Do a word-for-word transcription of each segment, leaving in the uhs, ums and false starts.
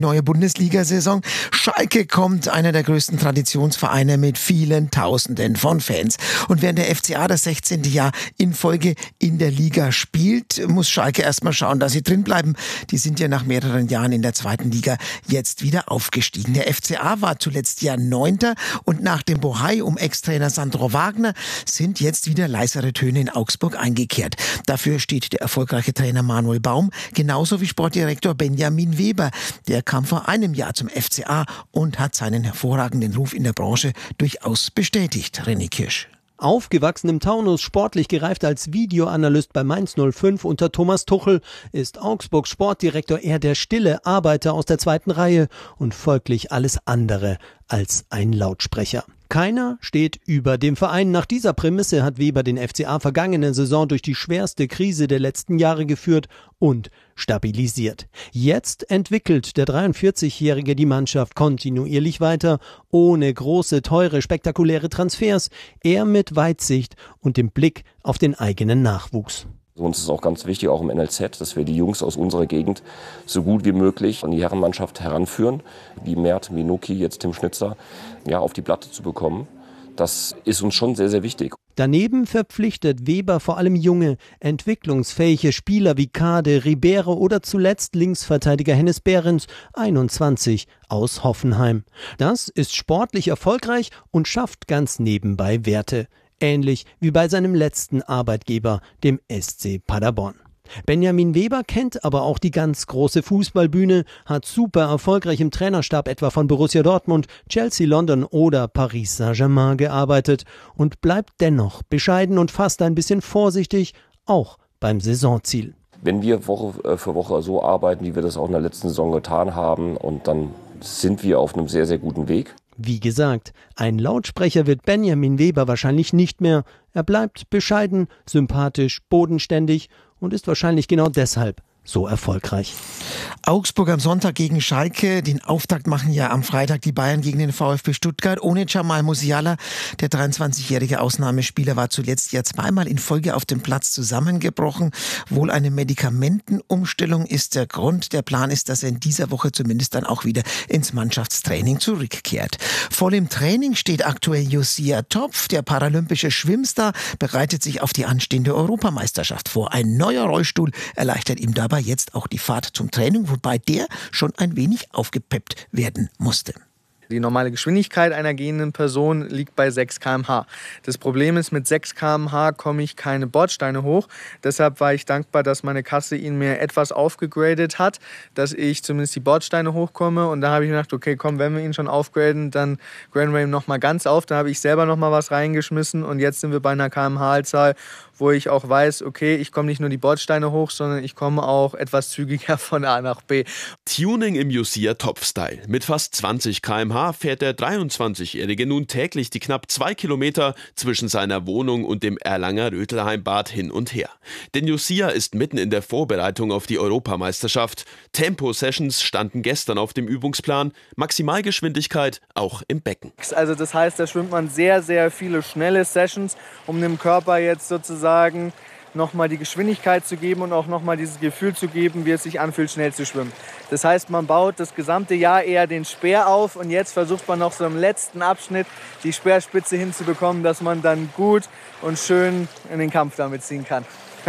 Neue Bundesliga-Saison. Schalke kommt, einer der größten Traditionsvereine mit vielen Tausenden von Fans. Und während der F C A das sechzehnte Jahr in Folge in der Liga spielt, muss Schalke erstmal schauen, dass sie drin bleiben. Die sind ja nach mehreren Jahren in der zweiten Liga jetzt wieder aufgestiegen. Der F C A war zuletzt ja Neunter und nach dem Bohai um Ex-Trainer Sandro Wagner sind jetzt wieder leisere Töne in Augsburg eingekehrt. Dafür steht der erfolgreiche Trainer Manuel Baum, genauso wie Sportdirektor Benjamin Weber. Der kam vor einem Jahr zum F C A und hat seinen hervorragenden Ruf in der Branche durchaus bestätigt. René Kirsch. Aufgewachsen im Taunus, sportlich gereift als Videoanalyst bei Mainz null fünf unter Thomas Tuchel, ist Augsburgs Sportdirektor eher der stille Arbeiter aus der zweiten Reihe und folglich alles andere als ein Lautsprecher. Keiner steht über dem Verein. Nach dieser Prämisse hat Weber den F C A vergangene Saison durch die schwerste Krise der letzten Jahre geführt und stabilisiert. Jetzt entwickelt der dreiundvierzigjährige die Mannschaft kontinuierlich weiter, ohne große, teure, spektakuläre Transfers, eher mit Weitsicht und dem Blick auf den eigenen Nachwuchs. Uns ist auch ganz wichtig, auch im N L Z, dass wir die Jungs aus unserer Gegend so gut wie möglich an die Herrenmannschaft heranführen, wie Mert, Minuki, jetzt Tim Schnitzer, ja, auf die Platte zu bekommen. Das ist uns schon sehr, sehr wichtig. Daneben verpflichtet Weber vor allem junge, entwicklungsfähige Spieler wie Kade, Ribeiro oder zuletzt Linksverteidiger Hennes Behrens, einundzwanzig, aus Hoffenheim. Das ist sportlich erfolgreich und schafft ganz nebenbei Werte. Ähnlich wie bei seinem letzten Arbeitgeber, dem S C Paderborn. Benjamin Weber kennt aber auch die ganz große Fußballbühne, hat super erfolgreich im Trainerstab etwa von Borussia Dortmund, Chelsea London oder Paris Saint-Germain gearbeitet und bleibt dennoch bescheiden und fast ein bisschen vorsichtig, auch beim Saisonziel. Wenn wir Woche für Woche so arbeiten, wie wir das auch in der letzten Saison getan haben, und dann sind wir auf einem sehr, sehr guten Weg. Wie gesagt, ein Lautsprecher wird Benjamin Weber wahrscheinlich nicht mehr. Er bleibt bescheiden, sympathisch, bodenständig und ist wahrscheinlich genau deshalb so erfolgreich. Augsburg am Sonntag gegen Schalke. Den Auftakt machen ja am Freitag die Bayern gegen den VfB Stuttgart. Ohne Jamal Musiala. Der dreiundzwanzigjährige Ausnahmespieler war zuletzt ja zweimal in Folge auf dem Platz zusammengebrochen. Wohl eine Medikamentenumstellung ist der Grund. Der Plan ist, dass er in dieser Woche zumindest dann auch wieder ins Mannschaftstraining zurückkehrt. Voll im Training steht aktuell Josia Topf. Der paralympische Schwimmstar bereitet sich auf die anstehende Europameisterschaft vor. Ein neuer Rollstuhl erleichtert ihm dabei jetzt auch die Fahrt zum Training, wobei der schon ein wenig aufgepeppt werden musste. Die normale Geschwindigkeit einer gehenden Person liegt bei sechs Kilometer pro Stunde. Das Problem ist, mit sechs Kilometer pro Stunde komme ich keine Bordsteine hoch. Deshalb war ich dankbar, dass meine Kasse ihn mir etwas aufgegradet hat, dass ich zumindest die Bordsteine hochkomme. Und da habe ich mir gedacht, okay, komm, wenn wir ihn schon aufgraden, dann graden wir ihn noch mal ganz auf. Da habe ich selber noch mal was reingeschmissen und jetzt sind wir bei einer Kilometer pro Stunde-Zahl, wo ich auch weiß, okay, ich komme nicht nur die Bordsteine hoch, sondern ich komme auch etwas zügiger von A nach B. Tuning im Josia Topf-Style. Mit fast zwanzig Kilometer pro Stunde fährt der dreiundzwanzigjährige nun täglich die knapp zwei Kilometer zwischen seiner Wohnung und dem Erlanger Rötelheimbad hin und her. Denn Josia ist mitten in der Vorbereitung auf die Europameisterschaft. Tempo-Sessions standen gestern auf dem Übungsplan. Maximalgeschwindigkeit auch im Becken. Also das heißt, da schwimmt man sehr, sehr viele schnelle Sessions, um dem Körper jetzt sozusagen nochmal die Geschwindigkeit zu geben und auch nochmal dieses Gefühl zu geben, wie es sich anfühlt, schnell zu schwimmen. Das heißt, man baut das gesamte Jahr eher den Speer auf und jetzt versucht man noch so im letzten Abschnitt die Speerspitze hinzubekommen, dass man dann gut und schön in den Kampf damit ziehen kann.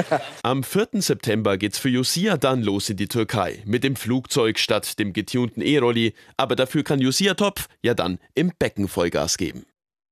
Am vierten September geht's für Josia dann los in die Türkei. Mit dem Flugzeug statt dem getunten E-Rolli. Aber dafür kann Josia Topf ja dann im Becken Vollgas geben.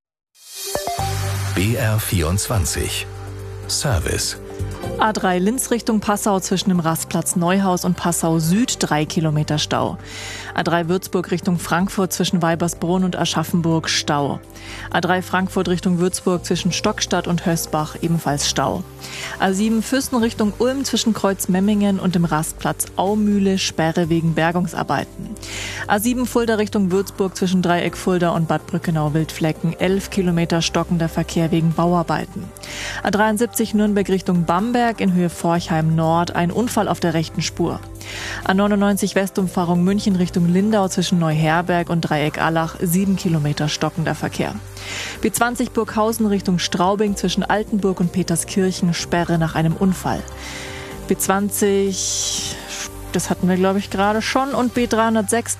B R vierundzwanzig Service. A drei Linz Richtung Passau zwischen dem Rastplatz Neuhaus und Passau Süd drei Kilometer Stau. A drei Würzburg Richtung Frankfurt zwischen Weibersbrunn und Aschaffenburg Stau. A drei Frankfurt Richtung Würzburg zwischen Stockstadt und Hösbach ebenfalls Stau. A sieben Füssen Richtung Ulm zwischen Kreuzmemmingen und dem Rastplatz Aumühle Sperre wegen Bergungsarbeiten. A sieben Fulda Richtung Würzburg zwischen Dreieck Fulda und Bad Brückenau-Wildflecken elf Kilometer stockender Verkehr wegen Bauarbeiten. A dreiundsiebzig Nürnberg Richtung Bamberg in Höhe Forchheim Nord ein Unfall auf der rechten Spur. A neunundneunzig Westumfahrung München Richtung Lindau zwischen Neuherberg und Dreieck Allach sieben Kilometer stockender Verkehr. B zwanzig Burghausen Richtung Straubing zwischen Altenburg und Peterskirchen Sperre nach einem Unfall. B zwanzig das hatten wir, glaube ich, gerade schon. Und B dreihundertsechs